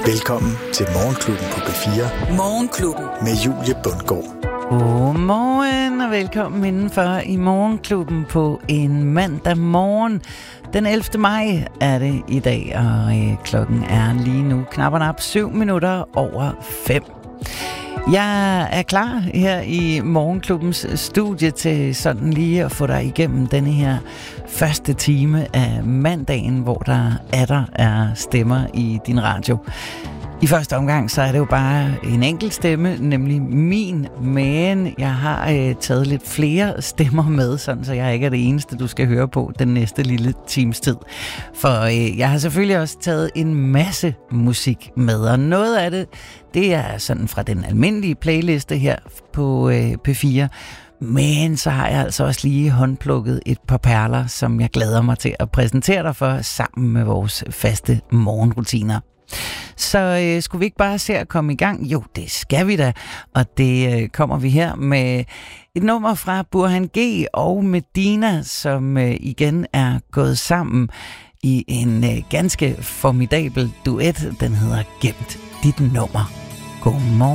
Velkommen til Morgenklubben på P4. Morgenklubben. Med Julie Bundgaard. Godmorgen og velkommen indenfor i Morgenklubben på en mandag morgen. Den 11. maj er det i dag, og klokken er lige nu knap 5:07. Jeg er klar her i Morgenklubbens studie til sådan lige at få dig igennem denne her første time af mandagen, hvor der er stemmer i din radio. I første omgang, så er det jo bare en enkelt stemme, nemlig min, men jeg har taget lidt flere stemmer med, sådan så jeg ikke er det eneste, du skal høre på den næste lille times tid. For jeg har selvfølgelig også taget en masse musik med, og noget af det er sådan fra den almindelige playliste her på P4. Men så har jeg altså også lige håndplukket et par perler, som jeg glæder mig til at præsentere dig for, sammen med vores faste morgenrutiner. Så skulle vi ikke bare se at komme i gang? Jo, det skal vi da. Og det kommer vi her med et nummer fra Burhan G og Medina, som igen er gået sammen i en ganske formidabel duet. Den hedder Gemt dit nummer. Godmorgen.